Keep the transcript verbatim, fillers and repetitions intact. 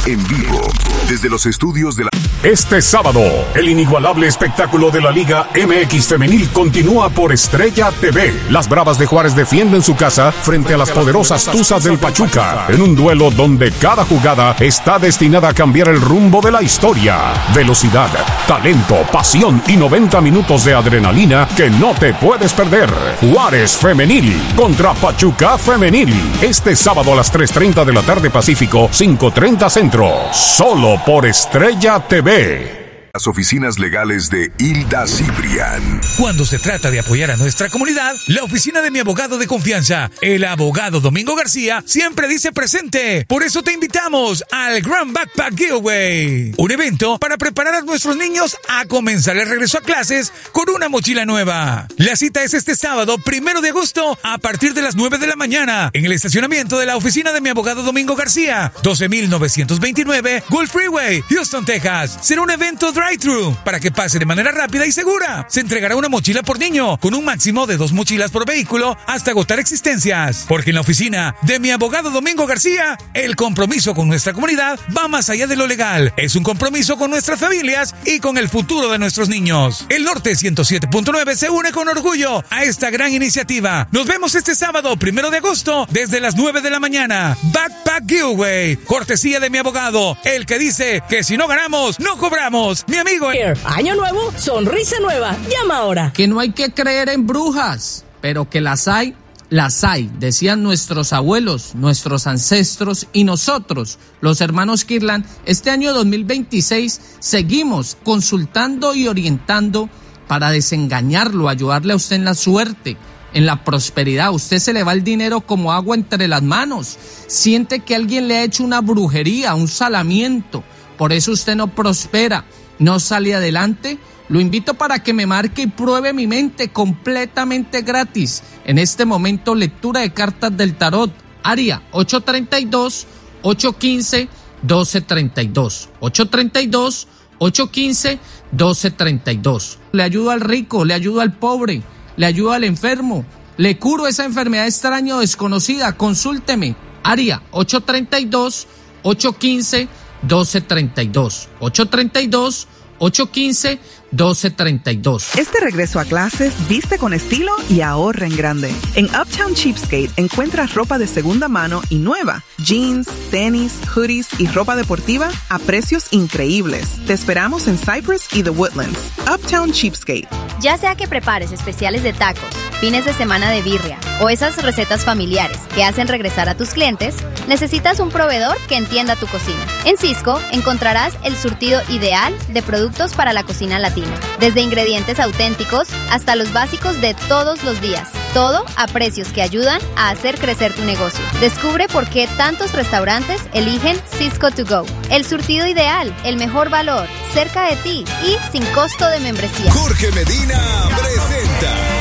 En vivo, desde los estudios de la... Este sábado, el inigualable espectáculo de la Liga M X Femenil continúa por Estrella T V. Las Bravas de Juárez defienden su casa frente a las poderosas Tuzas del Pachuca, en un duelo donde cada jugada está destinada a cambiar el rumbo de la historia. Velocidad, talento, pasión y noventa minutos de adrenalina que no te puedes perder. Juárez Femenil contra Pachuca Femenil. Este sábado a las tres treinta de la tarde Pacífico, cinco treinta Centro. Solo por Estrella T V. Las oficinas legales de Hilda Cibrián. Cuando se trata de apoyar a nuestra comunidad, la oficina de mi abogado de confianza, el abogado Domingo García, siempre dice presente. Por eso te invitamos al Grand Backpack Giveaway, un evento para preparar a nuestros niños a comenzar el regreso a clases con una mochila nueva. La cita es este sábado, primero de agosto, a partir de las nueve de la mañana, en el estacionamiento de la oficina de mi abogado Domingo García, doce mil novecientos veintinueve Gulf Freeway, Houston, Texas. Será un evento drive-thru para que pase de manera rápida y segura. Se entregará una mochila por niño, con un máximo de dos mochilas por vehículo hasta agotar existencias. Porque en la oficina de mi abogado Domingo García, el compromiso con nuestra comunidad va más allá de lo legal. Es un compromiso con nuestras familias y con el futuro de nuestros niños. El Norte ciento siete punto nueve se une con orgullo a esta gran iniciativa. Nos vemos este sábado, primero de agosto, desde las nueve de la mañana. Backpack Giveaway, cortesía de mi abogado, el que dice que si no ganamos, no cobramos. Mi amigo... Año nuevo, sonrisa nueva. Llama ahora. Que no hay que creer en brujas, pero que las hay, las hay, decían nuestros abuelos, nuestros ancestros y nosotros, los hermanos Kirlan. Este año dos mil veintiséis seguimos consultando y orientando para desengañarlo, ayudarle a usted en la suerte, en la prosperidad. Usted se le va el dinero como agua entre las manos. Siente que alguien le ha hecho una brujería, un salamiento. Por eso usted no prospera, no sale adelante. Lo invito para que me marque y pruebe mi mente completamente gratis. En este momento, lectura de cartas del tarot. Área ocho treinta y dos, ocho quince, doce treinta y dos. ocho treinta y dos, ocho quince, doce treinta y dos. Le ayudo al rico, le ayudo al pobre, le ayudo al enfermo. Le curo esa enfermedad extraña o desconocida. Consúlteme. Área ocho treinta y dos, ocho quince, doce treinta y dos. ocho treinta y dos, ocho quince, doce treinta y dos. Este regreso a clases, viste con estilo y ahorra en grande. En Uptown Cheapskate encuentras ropa de segunda mano y nueva, jeans, tenis, hoodies y ropa deportiva a precios increíbles. Te esperamos en Cypress y The Woodlands. Uptown Cheapskate. Ya sea que prepares especiales de tacos, fines de semana de birria o esas recetas familiares que hacen regresar a tus clientes, necesitas un proveedor que entienda tu cocina. En Sysco encontrarás el surtido ideal de productos para la cocina latina. Desde ingredientes auténticos hasta los básicos de todos los días. Todo a precios que ayudan a hacer crecer tu negocio. Descubre por qué tantos restaurantes eligen Sysco to Go. El surtido ideal, el mejor valor, cerca de ti y sin costo de membresía. Jorge Medina presenta